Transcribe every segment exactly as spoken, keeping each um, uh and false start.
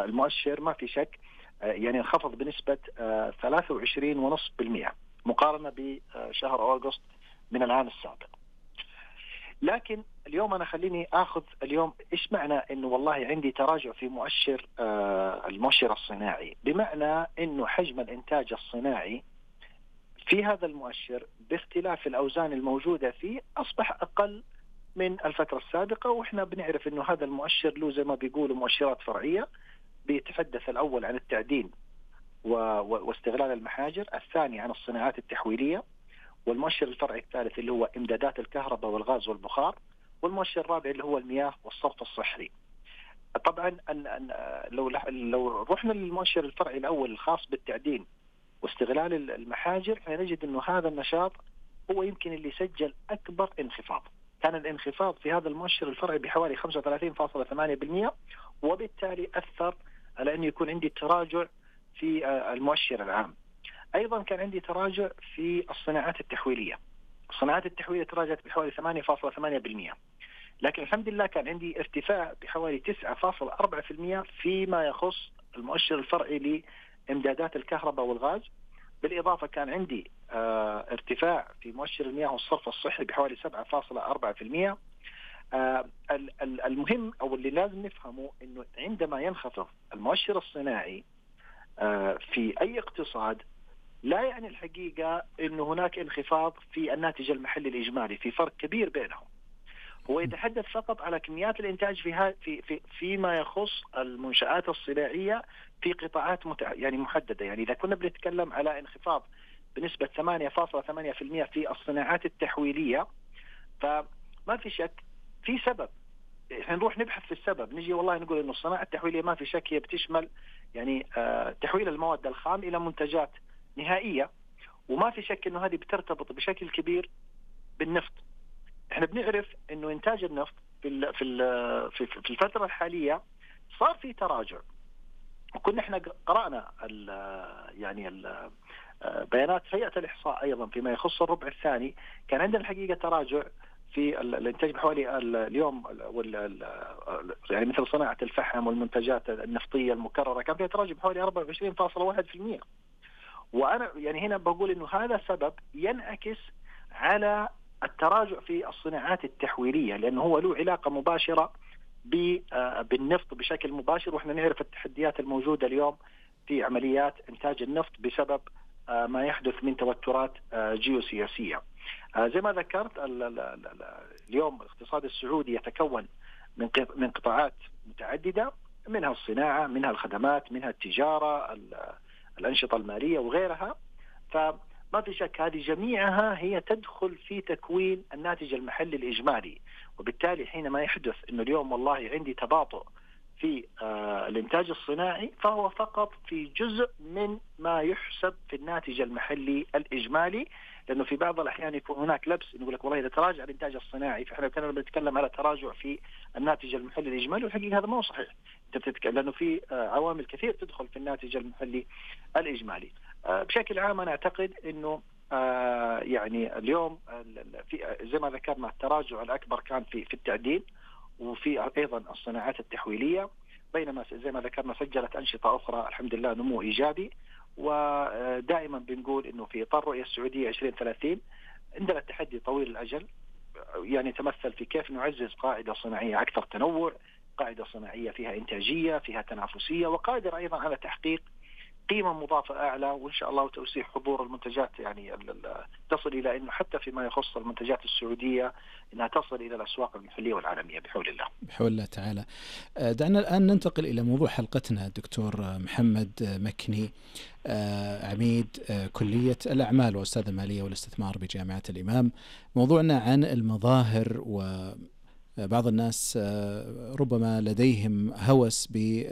المؤشر ما في شك يعني انخفض بنسبة ثلاثة وعشرين فاصلة خمسة بالمئة مقارنة بشهر أغسطس من العام السابق. لكن اليوم أنا خليني أخذ اليوم إيش معنى إنه والله عندي تراجع في مؤشر المؤشر الصناعي، بمعنى إنه حجم الإنتاج الصناعي في هذا المؤشر باختلاف الأوزان الموجودة فيه أصبح أقل من الفترة السابقة. وإحنا بنعرف إنه هذا المؤشر له زي ما بيقولوا مؤشرات فرعية، بيتحدث الأول عن التعدين واستغلال المحاجر، الثاني عن الصناعات التحويلية، والمؤشر الفرعي الثالث اللي هو إمدادات الكهرباء والغاز والبخار، والمؤشر الرابع اللي هو المياه والصرف الصحي. طبعا لو لو رحنا للمؤشر الفرعي الأول الخاص بالتعدين واستغلال المحاجر، فنجد إنه هذا النشاط هو يمكن اللي سجل أكبر انخفاض. كان الانخفاض في هذا المؤشر الفرعي بحوالي خمسة وثلاثين فاصلة ثمانية بالمئة، وبالتالي أثر على أن يكون عندي تراجع في المؤشر العام. أيضا كان عندي تراجع في الصناعات التحويلية. الصناعات التحويلية تراجعت بحوالي ثمانية فاصلة ثمانية بالمئة، لكن الحمد لله كان عندي ارتفاع بحوالي تسعة فاصلة أربعة بالمئة فيما يخص المؤشر الفرعي لإمدادات الكهرباء والغاز. بالإضافة كان عندي اه ارتفاع في مؤشر المياه والصرف الصحي بحوالي سبعة فاصلة أربعة بالمئة. آه المهم أو اللي لازم نفهمه إنه عندما ينخفض المؤشر الصناعي آه في أي اقتصاد، لا يعني الحقيقة إنه هناك انخفاض في الناتج المحلي الإجمالي، في فرق كبير بينهم. هو يتحدث فقط على كميات الإنتاج في في في فيما يخص المنشآت الصناعية في قطاعات متع... يعني محددة. يعني إذا كنا بنتكلم على انخفاض بنسبة ثمانية فاصلة ثمانية بالمئة في الصناعات التحويلية، فما في شك في سبب. احنا نروح نبحث في السبب، نجي والله نقول إنه الصناعة التحويلية ما في شك هي بتشمل يعني آه تحويل المواد الخام إلى منتجات نهائية، وما في شك إنه هذه بترتبط بشكل كبير بالنفط. احنا بنعرف إنه إنتاج النفط في ال في ال في الفترة الحالية صار في تراجع. وكنا احنا قرأنا ال يعني ال بيانات هيئة الإحصاء أيضا فيما يخص الربع الثاني، كان عندنا الحقيقة تراجع في الانتاج بحوالي اليوم يعني مثل صناعة الفحم والمنتجات النفطية المكررة كان فيها تراجع بحوالي أربعة وعشرين فاصلة واحد بالمئة. وأنا يعني هنا بقول إنه هذا سبب ينعكس على التراجع في الصناعات التحويلية، لأنه هو له علاقة مباشرة بالنفط بشكل مباشر. وإحنا نعرف التحديات الموجودة اليوم في عمليات إنتاج النفط بسبب ما يحدث من توترات جيوسياسية. زي ما ذكرت اليوم الاقتصاد السعودي يتكون من قطاعات متعددة، منها الصناعة، منها الخدمات، منها التجارة، الأنشطة المالية وغيرها. فما في شك هذه جميعها هي تدخل في تكوين الناتج المحلي الإجمالي. وبالتالي حينما يحدث إنه اليوم والله عندي تباطؤ في آه الإنتاج الصناعي، فهو فقط في جزء من ما يحسب في الناتج المحلي الإجمالي. لأنه في بعض الأحيان يكون هناك لبس، نقول لك والله إذا تراجع الإنتاج الصناعي فإحنا كنا بنتكلم على تراجع في الناتج المحلي الإجمالي، والحقيقة هذا ما هو صحيح. أنت بتتكلم لأنه في آه عوامل كثير تدخل في الناتج المحلي الإجمالي. آه بشكل عام أنا أعتقد إنه آه يعني اليوم في زي ما ذكرنا التراجع الأكبر كان في في التعدين، وفي أيضا الصناعات التحويلية، بينما زي ما ذكرنا سجلت أنشطة أخرى الحمد لله نمو إيجابي. ودائما بنقول إنه في إطار الرؤية السعودية عشرين ثلاثين عندنا تحدي طويل الأجل، يعني يتمثل في كيف نعزز قاعدة صناعية أكثر تنوع، قاعدة صناعية فيها إنتاجية، فيها تنافسية، وقادرة أيضا على تحقيق قيمة مضافة أعلى، وإن شاء الله توسيع حضور المنتجات، يعني تصل إلى أنه حتى فيما يخص المنتجات السعودية أنها تصل إلى الأسواق المحلية والعالمية بحول الله. بحول الله تعالى. دعنا الآن ننتقل إلى موضوع حلقتنا. دكتور محمد مكني، عميد كلية الأعمال وأستاذ المالية والاستثمار بجامعة الإمام. موضوعنا عن المظاهر، و بعض الناس ربما لديهم هوس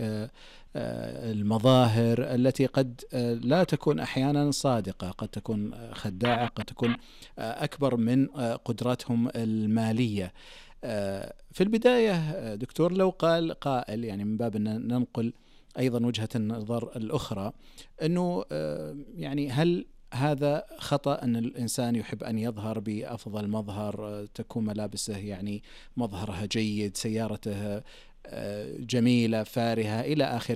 بالمظاهر التي قد لا تكون أحيانا صادقة، قد تكون خداعة، قد تكون أكبر من قدراتهم المالية. في البداية دكتور، لو قال قائل، يعني من باب أن ننقل أيضا وجهة النظر الأخرى، أنه يعني هل هذا خطأ أن الإنسان يحب أن يظهر بأفضل مظهر، تكون ملابسه يعني مظهرها جيد، سيارته جميلة فارهة إلى آخره،